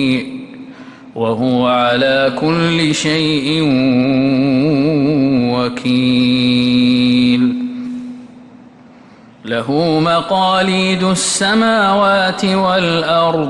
وهو على كل شيء وكيل. له مقاليد السماوات والأرض